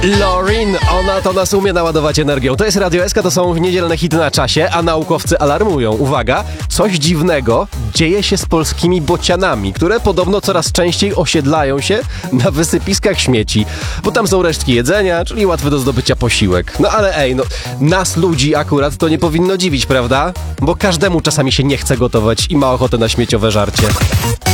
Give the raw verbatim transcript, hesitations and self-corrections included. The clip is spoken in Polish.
Lorin, ona to nas umie naładować energią. To jest Radio S K, to są niedzielne hity na czasie, a naukowcy alarmują. Uwaga, coś dziwnego dzieje się z polskimi bocianami, które podobno coraz częściej osiedlają się na wysypiskach śmieci, bo tam są resztki jedzenia, czyli łatwy do zdobycia posiłek. No ale ej, no nas ludzi akurat to nie powinno dziwić, prawda? Bo każdemu czasami się nie chce gotować i ma ochotę na śmieciowe żarcie.